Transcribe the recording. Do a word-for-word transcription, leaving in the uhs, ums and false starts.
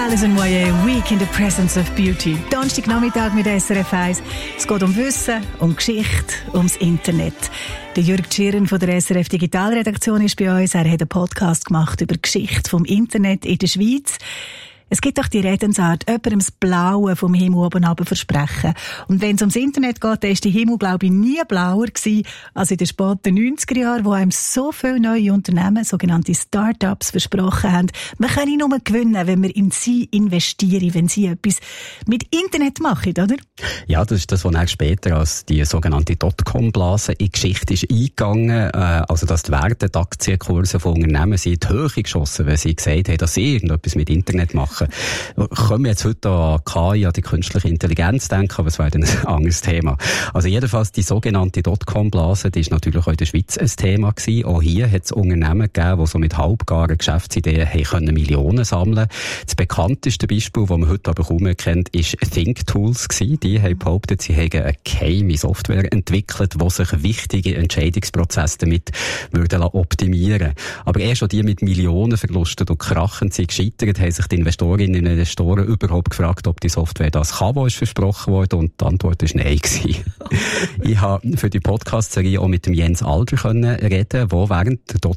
Alison Moyet, Week in the Presence of Beauty. Donnerstagnachmittag mit S R F eins. Es geht um Wissen, um Geschichte, ums Internet. Der Jürg Tschirren von der S R F Digitalredaktion ist bei uns. Er hat einen Podcast gemacht über die Geschichte vom Internet in der Schweiz. Es gibt doch die Redensart, jemandem das Blaue vom Himmel oben runter versprechen. Und wenn es ums Internet geht, dann war der Himmel, glaube ich, nie blauer gewesen als in den späten neunziger Jahren, wo einem so viele neue Unternehmen, sogenannte Start-ups, versprochen haben, man könne nur gewinnen, wenn man in sie investiere, wenn sie etwas mit Internet machen, oder? Ja, das ist das, was dann später als die sogenannte Dotcom-Blase in die Geschichte ist eingegangen. Äh, also, dass die Werte, die Aktienkurse von Unternehmen sind in die Höhe geschossen, weil sie gesagt haben, dass sie irgendetwas mit Internet machen. Können wir jetzt heute an K I, an die künstliche Intelligenz denken, aber es wäre dann ein anderes Thema. Also jedenfalls die sogenannte Dotcom-Blase, die ist natürlich auch in der Schweiz ein Thema gewesen. Auch hier hat es Unternehmen gegeben, die so mit halbgaren Geschäftsideen haben können Millionen sammeln. Das bekannteste Beispiel, das man heute aber kaum mehr kennt, ist ThinkTools gewesen. Die haben behauptet, sie hätten eine geheime Software entwickelt, die sich wichtige Entscheidungsprozesse damit würden optimieren. Aber erst schon die mit Millionenverlusten und Krachen sind gescheitert, haben sich die Investoren in den Investoren überhaupt gefragt, ob die Software das kann, was versprochen wurde, und die Antwort war nein gewesen. Ich habe für die Podcast-Serie auch mit dem Jens Alder können reden, der während der